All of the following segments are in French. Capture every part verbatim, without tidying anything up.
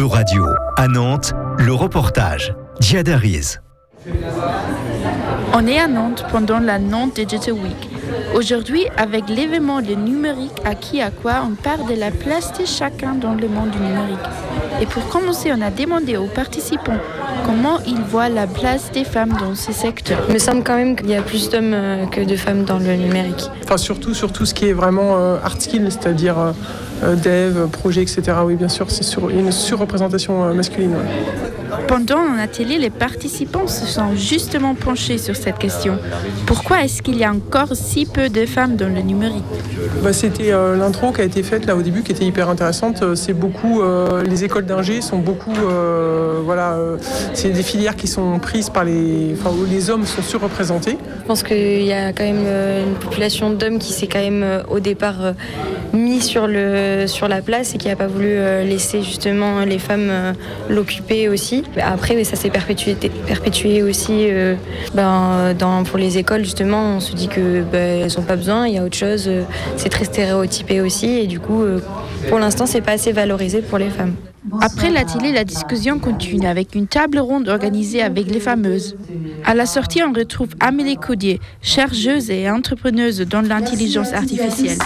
Radio, à Nantes, le reportage Jihad Ariz. On est à Nantes pendant la Nantes Digital Week. Aujourd'hui, avec l'événement de numérique à qui à quoi, on parle de la place de chacun dans le monde du numérique. Et pour commencer, on a demandé aux participants comment ils voient la place des femmes dans ce secteur. Il me semble quand même qu'il y a plus d'hommes que de femmes dans le numérique. Enfin, surtout sur tout ce qui est vraiment euh, hard skill, c'est-à-dire euh, dev, projet, et cetera. Oui, bien sûr, c'est sur, une surreprésentation euh, masculine. Ouais. Pendant un atelier, les participants se sont justement penchés sur cette question. Pourquoi est-ce qu'il y a encore si peu de femmes dans le numérique ? Bah, c'était euh, l'intro qui a été faite là au début, qui était hyper intéressante. C'est beaucoup, euh, les écoles d'ingé sont beaucoup, euh, voilà, euh, c'est des filières qui sont prises par les, enfin, où les hommes sont surreprésentés. Je pense qu'il y a quand même une population d'hommes qui s'est quand même au départ mis sur, le, sur la place et qui n'a pas voulu laisser justement les femmes l'occuper aussi. Après, ça s'est perpétué, perpétué aussi euh, ben, dans, pour les écoles, justement. On se dit qu'elles ben, n'ont pas besoin, il y a autre chose. C'est très stéréotypé aussi. Et du coup, euh, pour l'instant, c'est pas assez valorisé pour les femmes. Après l'atelier, la discussion continue avec une table ronde organisée avec les fameuses. À la sortie, on retrouve Amélie Caudier, chercheuse et entrepreneuse dans l'intelligence artificielle.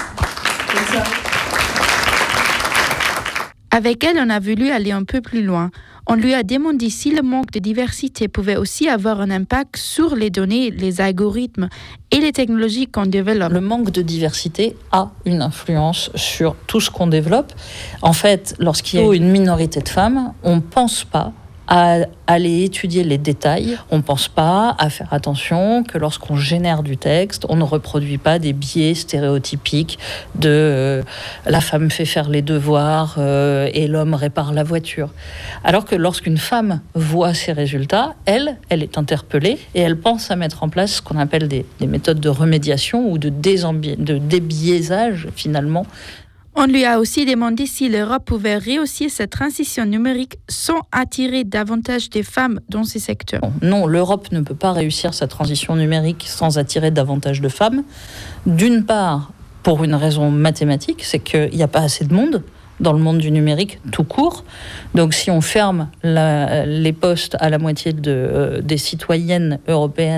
Avec elle, on a voulu aller un peu plus loin. On lui a demandé si le manque de diversité pouvait aussi avoir un impact sur les données, les algorithmes et les technologies qu'on développe. Le manque de diversité a une influence sur tout ce qu'on développe. En fait, lorsqu'il y a une minorité de femmes, on ne pense pas à aller étudier les détails. On ne pense pas à faire attention que lorsqu'on génère du texte, on ne reproduit pas des biais stéréotypiques de euh, la femme fait faire les devoirs euh, et l'homme répare la voiture. Alors que lorsqu'une femme voit ces résultats, elle, elle est interpellée et elle pense à mettre en place ce qu'on appelle des, des méthodes de remédiation ou de, désambi- de débiaisage finalement. On lui a aussi demandé si l'Europe pouvait réussir cette transition numérique sans attirer davantage de femmes dans ces secteurs. Non, l'Europe ne peut pas réussir sa transition numérique sans attirer davantage de femmes. D'une part, pour une raison mathématique, c'est qu'il n'y a pas assez de monde dans le monde du numérique tout court. Donc si on ferme la, les postes à la moitié de, euh, des citoyennes européennes,